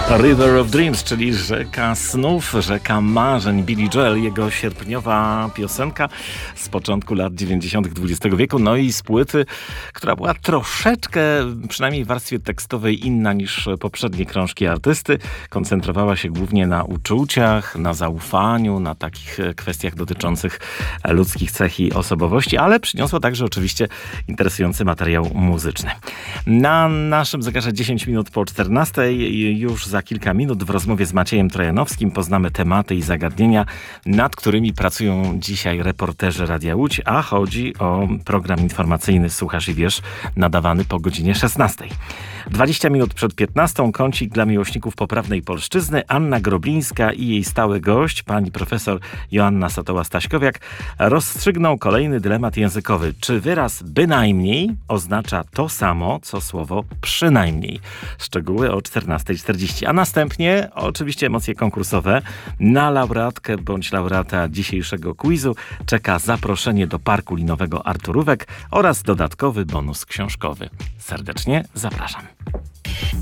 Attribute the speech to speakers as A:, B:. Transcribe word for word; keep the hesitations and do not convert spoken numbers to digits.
A: River of Dreams, czyli rzeka snów, rzeka marzeń. Billy Joel, jego sierpniowa piosenka z początku lat dziewięćdziesiątych dwudziestego wieku, no i z płyty, która była troszeczkę, przynajmniej w warstwie tekstowej, inna niż poprzednie krążki artysty. Koncentrowała się głównie na uczuciach, na zaufaniu, na takich kwestiach dotyczących ludzkich cech i osobowości, ale przyniosła także oczywiście interesujący materiał muzyczny. Na naszym zegarze dziesięć minut po czternastej, już za kilka minut w rozmowie z Maciejem Trojanowskim poznamy tematy i zagadnienia, nad którymi pracują dzisiaj reporterzy Radia Łódź, a chodzi o program informacyjny Słuchasz i Wiesz, nadawany po godzinie szesnastej. dwadzieścia minut przed piętnastą kącik dla miłośników poprawnej polszczyzny. Anna Groblińska i jej stały gość, pani profesor Joanna Satoła-Staśkowiak, rozstrzygną kolejny dylemat językowy. Czy wyraz bynajmniej oznacza to samo, co słowo przynajmniej? Szczegóły o czternasta czterdzieści. A następnie oczywiście emocje konkursowe. Na laureatkę bądź laureata dzisiejszego quizu czeka zaproszenie do Parku Linowego Arturówek oraz dodatkowy bonus książkowy. Serdecznie zapraszam.